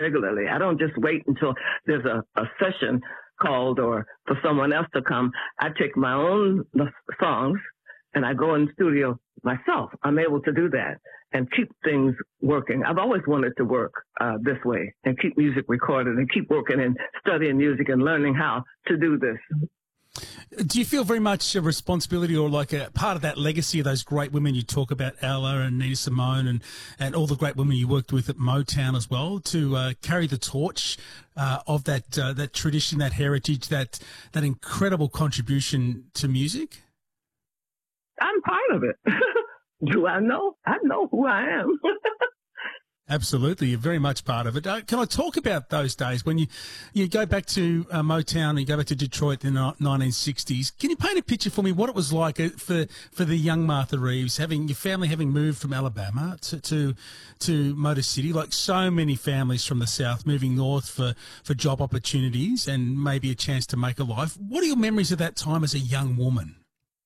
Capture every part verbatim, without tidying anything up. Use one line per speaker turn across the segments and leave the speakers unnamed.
regularly. I don't just wait until there's a, a session called or for someone else to come. I take my own songs and I go in the studio myself. I'm able to do that and keep things working. I've always wanted to work uh, this way and keep music recorded and keep working and studying music and learning how to do this.
Do you feel very much a responsibility or like a part of that legacy of those great women you talk about, Ella and Nina Simone and, and all the great women you worked with at Motown as well, to uh, carry the torch uh, of that uh, that tradition, that heritage, that that incredible contribution to music?
I'm part of it. Do I know? I know who I am.
Absolutely, you're very much part of it. Uh, can I talk about those days when you, you go back to uh, Motown and you go back to Detroit in the nineteen sixties? Can you paint a picture for me what it was like uh, for for the young Martha Reeves, having your family having moved from Alabama to to, to Motor City, like so many families from the South moving north for, for job opportunities and maybe a chance to make a life? What are your memories of that time as a young woman?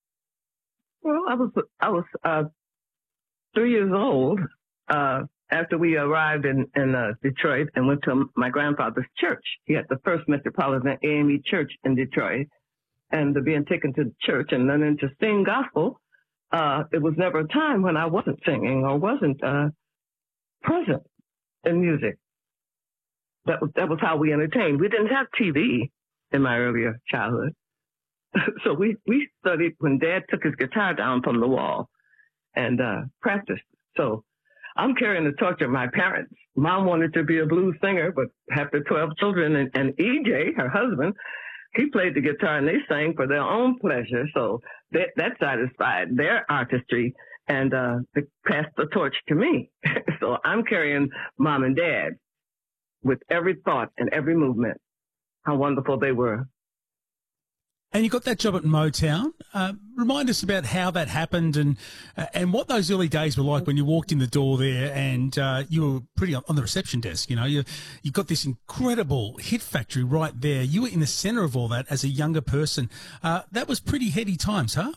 Well, I was I was uh, three years old. Uh, After we arrived in, in uh, Detroit and went to my grandfather's church. He had the first Metropolitan A M E church in Detroit. And to being taken to church and learning to sing gospel, uh, it was never a time when I wasn't singing or wasn't uh, present in music. That was, that was how we entertained. We didn't have T V in my earlier childhood. So we, we studied when Dad took his guitar down from the wall and uh, practiced. So I'm carrying the torch of my parents. Mom wanted to be a blues singer, but after twelve children and, and E J, her husband, he played the guitar and they sang for their own pleasure. So that, that satisfied their artistry and uh, they passed the torch to me. So I'm carrying Mom and Dad with every thought and every movement. How wonderful they were.
And you got that job at Motown. Uh, remind us about how that happened and uh, and what those early days were like when you walked in the door there and uh, you were pretty on, on the reception desk. You know, you you got this incredible hit factory right there. You were in the centre of all that as a younger person. Uh, that was pretty heady times, huh?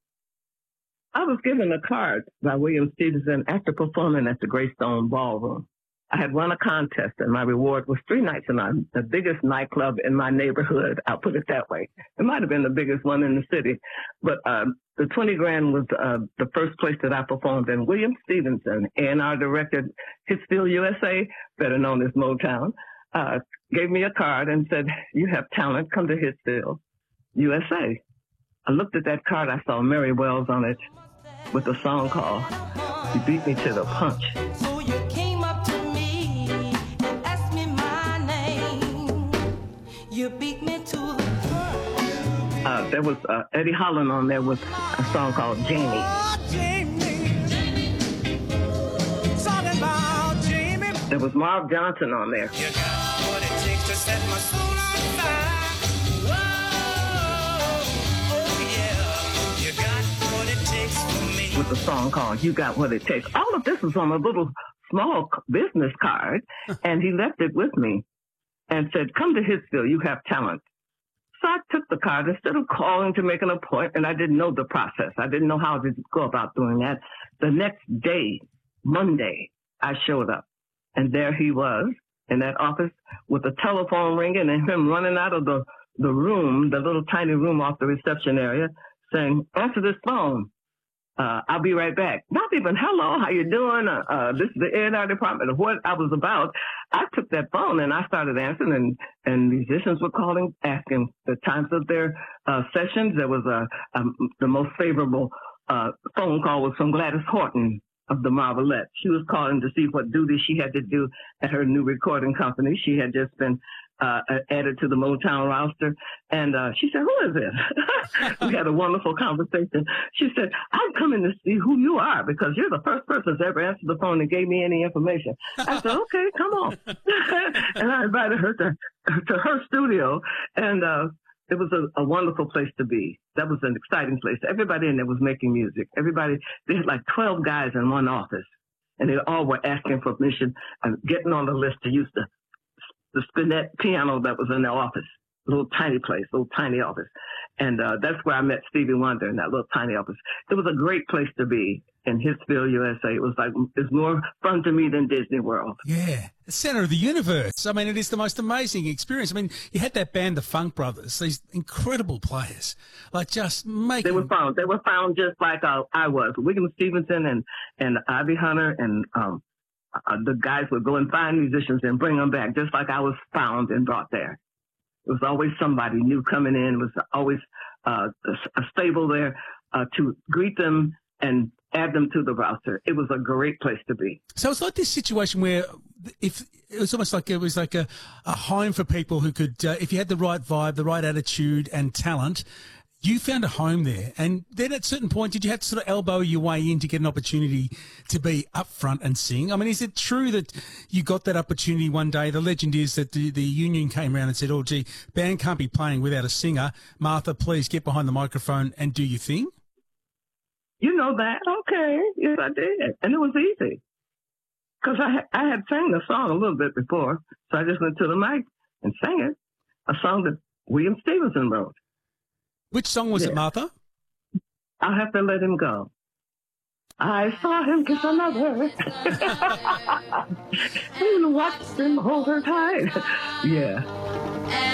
I was given a card by William Stevenson after performing at the Greystone Ballroom. I had won a contest, and my reward was three nights in a, the biggest nightclub in my neighborhood. I'll put it that way. It might have been the biggest one in the city, but uh, the twenty grand was uh, the first place that I performed. And William Stevenson, A and R director, Hitsville, U S A, better known as Motown, uh, gave me a card and said, "You have talent. Come to Hitsville, U S A." I looked at that card. I saw Mary Wells on it with a song called "You Beat Me to the Punch."
You beat me to the punch.
Uh, there was uh, Eddie Holland on there with a song called Jamie.
Oh, Jamie. Talking about Jamie.
There was Marv Johnson on there.
You got what it takes to set my soul on fire. Whoa, oh yeah. You got what it takes for me.
With a song called You Got What It Takes. All of this was on a little small business card, and he left it with me and said, "Come to Hitsville, you have talent." So I took the card. Instead of calling to make an appointment, I didn't know the process. I didn't know how to go about doing that. The next day, Monday, I showed up. And there he was in that office with the telephone ringing and him running out of the, the room, the little tiny room off the reception area, saying, "Answer this phone. Uh, I'll be right back." Not even, "Hello, how you doing? Uh, uh, this is the A and R department," of what I was about. I took that phone and I started answering, and, and musicians were calling, asking the times of their uh, sessions. There was a, um, the most favorable uh, phone call was from Gladys Horton of the Marvelettes. She was calling to see what duty she had to do at her new recording company. She had just been Uh, added to the Motown roster. And uh, she said, "Who is this?" We had a wonderful conversation. She said, "I'm coming to see who you are because you're the first person that's ever answered the phone and gave me any information." I said, "Okay, come on." And I invited her to, to her studio. And uh, it was a, a wonderful place to be. That was an exciting place. Everybody in there was making music. Everybody, they had like twelve guys in one office. And they all were asking for permission and getting on the list to use the the spinet piano that was in the office, little tiny place, little tiny office. And uh, that's where I met Stevie Wonder in that little tiny office. It was a great place to be in Hitsville, U S A. It was like, it's more fun to me than Disney World.
Yeah. the center of the universe. I mean, it is the most amazing experience. I mean, you had that band, the Funk Brothers, these incredible players, like just making.
They were found. They were found just like uh, I was. William Stevenson and and Ivy Hunter and um, uh, the guys would go and find musicians and bring them back, just like I was found and brought there. It was always somebody new coming in. It was always uh, a, a stable there uh, to greet them and add them to the roster. It was a great place to be.
So it's like this situation where if it was almost like it was like a, a home for people who could, uh, if you had the right vibe, the right attitude and talent, you found a home there. And then at a certain point, did you have to sort of elbow your way in to get an opportunity to be up front and sing? I mean, is it true that you got that opportunity one day? The legend is that the, the union came around and said, oh, gee, band can't be playing without a singer. Martha, please get behind the microphone and do your thing.
You know that? Okay. Yes, I did. And it was easy. Because I, I had sang the song a little bit before, so I just went to the mic and sang it, a song that William Stevenson wrote.
Which song was
yeah.
it, Martha?
I'll have to let him go. I saw him kiss another. And watched him hold her tight. Yeah.